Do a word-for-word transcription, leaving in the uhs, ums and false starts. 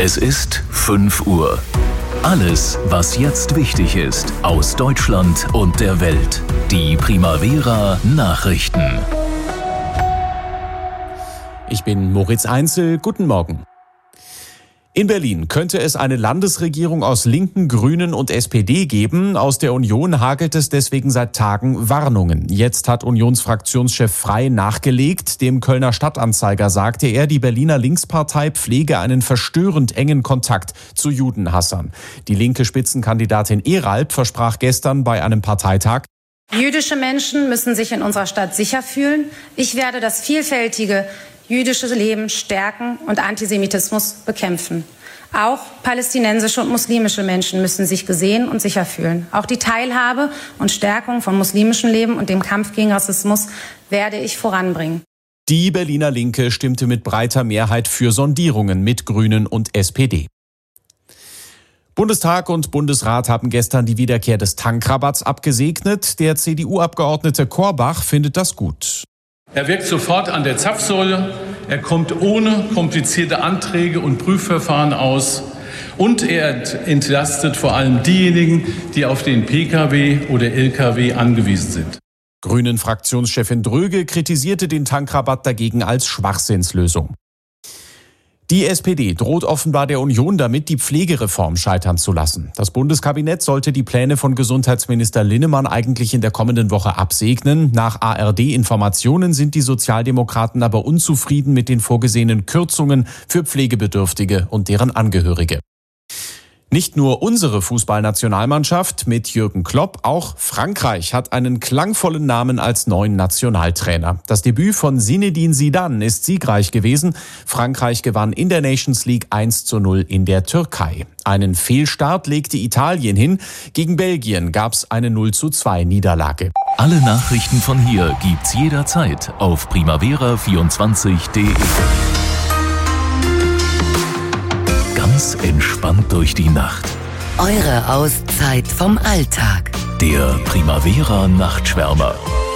Es ist fünf Uhr. Alles, was jetzt wichtig ist, aus Deutschland und der Welt. Die Primavera Nachrichten. Ich bin Moritz Einzel. Guten Morgen. In Berlin könnte es eine Landesregierung aus Linken, Grünen und S P D geben. Aus der Union hagelt es deswegen seit Tagen Warnungen. Jetzt hat Unionsfraktionschef Frey nachgelegt. Dem Kölner Stadtanzeiger sagte er, die Berliner Linkspartei pflege einen verstörend engen Kontakt zu Judenhassern. Die linke Spitzenkandidatin Eralb versprach gestern bei einem Parteitag: Jüdische Menschen müssen sich in unserer Stadt sicher fühlen. Ich werde das vielfältige jüdische Leben stärken und Antisemitismus bekämpfen. Auch palästinensische und muslimische Menschen müssen sich gesehen und sicher fühlen. Auch die Teilhabe und Stärkung von muslimischem Leben und dem Kampf gegen Rassismus werde ich voranbringen. Die Berliner Linke stimmte mit breiter Mehrheit für Sondierungen mit Grünen und S P D. Bundestag und Bundesrat haben gestern die Wiederkehr des Tankrabatts abgesegnet. Der C D U-Abgeordnete Korbach findet das gut. Er wirkt sofort an der Zapfsäule, er kommt ohne komplizierte Anträge und Prüfverfahren aus und er entlastet vor allem diejenigen, die auf den Pkw oder Lkw angewiesen sind. Grünen-Fraktionschefin Dröge kritisierte den Tankrabatt dagegen als Schwachsinnslösung. Die S P D droht offenbar der Union damit, die Pflegereform scheitern zu lassen. Das Bundeskabinett sollte die Pläne von Gesundheitsminister Linnemann eigentlich in der kommenden Woche absegnen. Nach A R D-Informationen sind die Sozialdemokraten aber unzufrieden mit den vorgesehenen Kürzungen für Pflegebedürftige und deren Angehörige. Nicht nur unsere Fußballnationalmannschaft mit Jürgen Klopp, auch Frankreich hat einen klangvollen Namen als neuen Nationaltrainer. Das Debüt von Zinedine Zidane ist siegreich gewesen. Frankreich gewann in der Nations League eins zu null in der Türkei. Einen Fehlstart legte Italien hin. Gegen Belgien gab's eine null zu zwei Niederlage. Alle Nachrichten von hier gibt's jederzeit auf primavera vierundzwanzig punkt de. Ganz entspannt durch die Nacht. Eure Auszeit vom Alltag. Der Primavera Nachtschwärmer.